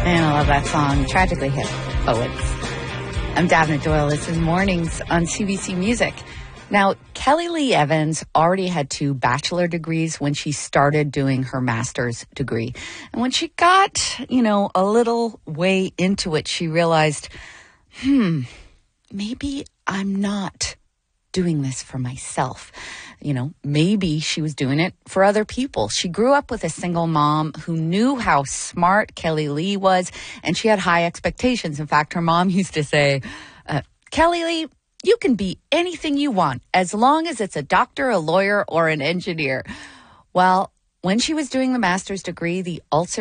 Man, I love that song. Tragically Hip Poets. I'm Daphne Doyle. This is Mornings on CBC Music. Now, Kelly Lee Evans already had 2 bachelor degrees when she started doing her master's degree. And when she got, a little way into it, she realized, maybe I'm not doing this for myself. Maybe she was doing it for other people. She grew up with a single mom who knew how smart Kelly Lee was, and she had high expectations. In fact, her mom used to say, Kelly Lee, you can be anything you want as long as it's a doctor, a lawyer, or an engineer. Well, when she was doing the master's degree, the ulcer